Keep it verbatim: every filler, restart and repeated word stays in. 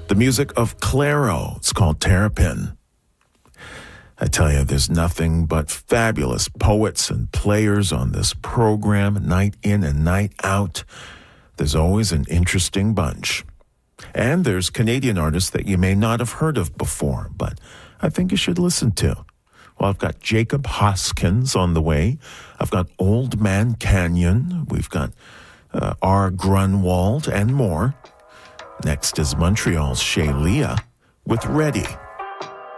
The music of Clairo. It's called Terrapin. I tell you, there's nothing but fabulous poets and players on this program, night in and night out. There's always an interesting bunch. And there's Canadian artists that you may not have heard of before, but I think you should listen to. Well, I've got Jacob Hoskins on the way. I've got Old Man Canyon. We've got uh, R. Grunwald and more. Next is Montreal's Shea Leah with Ready.